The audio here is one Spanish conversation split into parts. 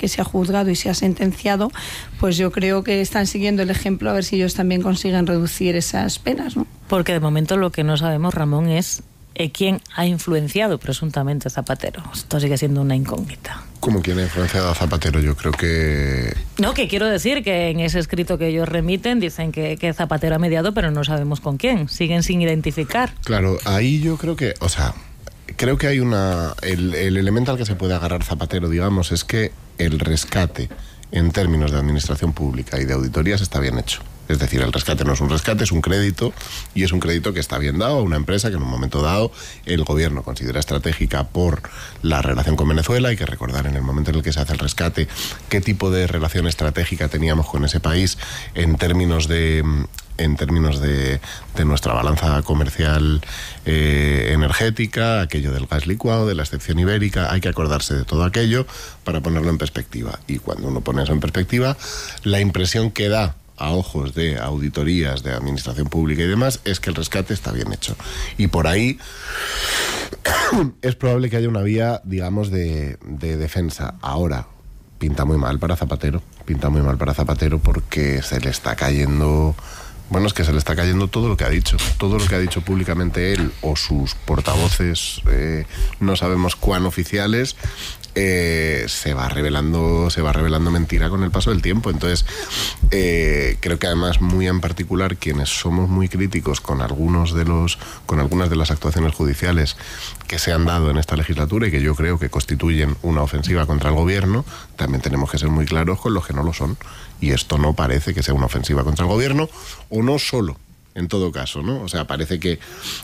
que se ha juzgado y se ha sentenciado, pues yo creo que están siguiendo el ejemplo a ver si ellos también consiguen reducir esas penas, ¿no? Porque de momento lo que no sabemos, Ramón, es quién ha influenciado presuntamente a Zapatero. Esto sigue siendo una incógnita. ¿Cómo quién ha influenciado a Zapatero? Yo creo que... No, que quiero decir que en ese escrito que ellos remiten dicen que Zapatero ha mediado, pero no sabemos con quién. Siguen sin identificar. Claro, ahí yo creo que... O sea, creo que hay el elemento al que se puede agarrar Zapatero, digamos, es que el rescate en términos de administración pública y de auditorías está bien hecho. Es decir, el rescate no es un rescate, es un crédito, y es un crédito que está bien dado a una empresa que en un momento dado el gobierno considera estratégica por la relación con Venezuela. Hay que recordar en el momento en el que se hace el rescate qué tipo de relación estratégica teníamos con ese país en términos de nuestra balanza comercial energética, aquello del gas licuado, de la excepción ibérica. Hay que acordarse de todo aquello para ponerlo en perspectiva. Y cuando uno pone eso en perspectiva, la impresión que da a ojos de auditorías, de administración pública y demás, es que el rescate está bien hecho. Y por ahí es probable que haya una vía, digamos, de defensa. Ahora, pinta muy mal para Zapatero porque se le está cayendo... Bueno, es que se le está cayendo todo lo que ha dicho públicamente él o sus portavoces, no sabemos cuán oficiales, se va revelando mentira con el paso del tiempo. Entonces, creo que además muy en particular quienes somos muy críticos con algunas de las actuaciones judiciales que se han dado en esta legislatura y que yo creo que constituyen una ofensiva contra el gobierno, también tenemos que ser muy claros con los que no lo son. Y esto no parece que sea una ofensiva contra el gobierno, o no solo, en todo caso, ¿no? O sea, parece que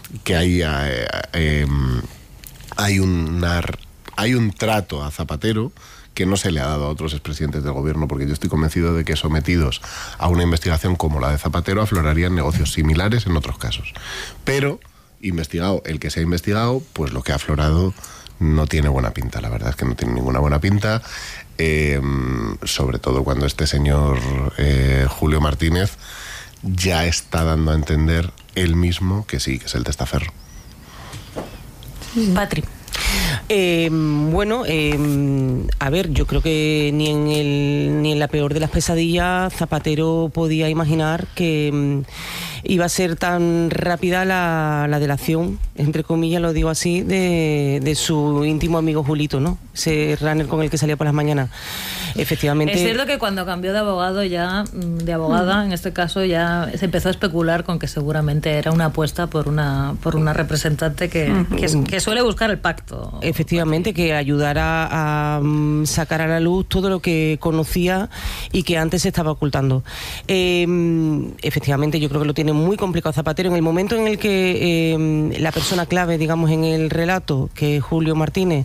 hay un trato a Zapatero que no se le ha dado a otros expresidentes del gobierno, porque yo estoy convencido de que sometidos a una investigación como la de Zapatero aflorarían negocios similares en otros casos. Pero, investigado el que se ha investigado, pues lo que ha aflorado no tiene buena pinta, la verdad es que no tiene ninguna buena pinta. Sobre todo cuando este señor Julio Martínez ya está dando a entender él mismo que sí, que es el testaferro. Patri. A ver, yo creo que ni en la peor de las pesadillas Zapatero podía imaginar que iba a ser tan rápida la delación, entre comillas lo digo así, de su íntimo amigo Julito, ¿no? Ese runner con el que salía por las mañanas. Efectivamente. Es cierto que cuando cambió de abogado ya, de abogada, en este caso ya se empezó a especular con que seguramente era una apuesta por una representante que suele buscar el pacto. Efectivamente, que ayudara a sacar a la luz todo lo que conocía y que antes se estaba ocultando. Efectivamente, yo creo que lo tiene muy complicado Zapatero. En el momento en el que la persona clave, digamos, en el relato, que es Julio Martínez,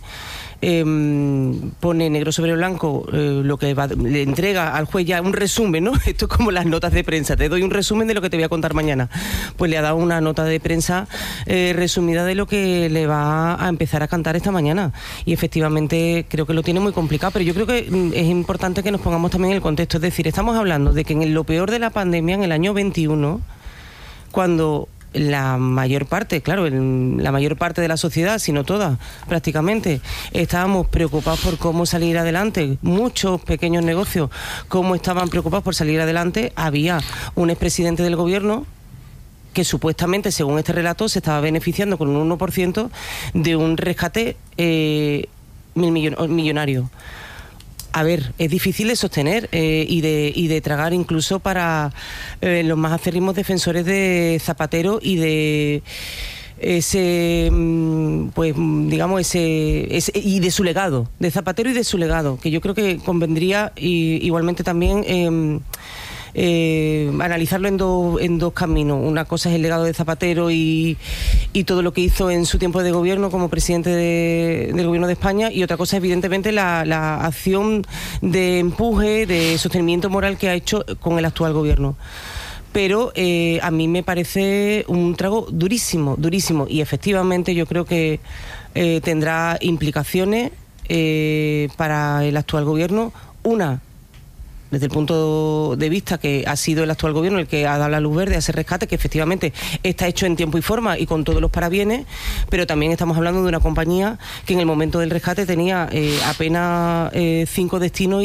pone negro sobre blanco lo que le entrega al juez ya un resumen, ¿no? Esto es como las notas de prensa, te doy un resumen de lo que te voy a contar mañana. Pues le ha dado una nota de prensa resumida de lo que le va a empezar a cantar esta mañana, y efectivamente creo que lo tiene muy complicado, pero yo creo que es importante que nos pongamos también en el contexto. Es decir, estamos hablando de que en lo peor de la pandemia, en el año 21, cuando la mayor parte, claro, la mayor parte de la sociedad, si no toda, prácticamente, estábamos preocupados por cómo salir adelante. Muchos pequeños negocios, cómo estaban preocupados por salir adelante. Había un expresidente del gobierno que supuestamente, según este relato, se estaba beneficiando con un 1% de un rescate millonario. A ver, es difícil de sostener y de tragar incluso para los más acérrimos defensores de Zapatero y de ese, pues digamos, y de su legado, de Zapatero y de su legado, que yo creo que convendría igualmente también analizarlo en dos caminos. Una cosa es el legado de Zapatero y todo lo que hizo en su tiempo de gobierno como presidente del gobierno de España, y otra cosa evidentemente la acción de empuje, de sostenimiento moral que ha hecho con el actual gobierno. Pero a mí me parece un trago durísimo, y efectivamente yo creo que tendrá implicaciones para el actual gobierno. Una, desde el punto de vista que ha sido el actual gobierno el que ha dado la luz verde a ese rescate, que efectivamente está hecho en tiempo y forma y con todos los parabienes, pero también estamos hablando de una compañía que en el momento del rescate tenía apenas 5 destinos